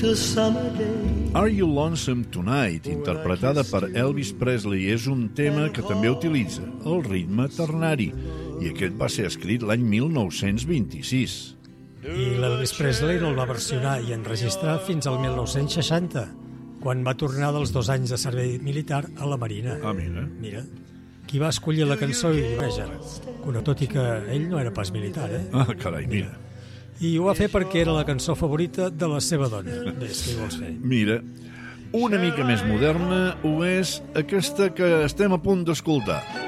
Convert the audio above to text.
Are You Lonesome Tonight, interpretada per Elvis Presley, és un tema que també utilitza el ritme ternari, i aquest va ser escrit l'any 1926. I l'Elvis Presley no el va versionar i enregistrar fins al 1960, quan va tornar dels 2 anys de servei militar a la Marina. Ah, mira. Mira, qui va escollir la cançó i vaja, tot i que ell no era pas militar, Ah, carai, mira. I ho va fer perquè era la cançó favorita de la seva dona. Ves, què vols fer? Mira, una mica més moderna ho és aquesta que estem a punt d'escoltar.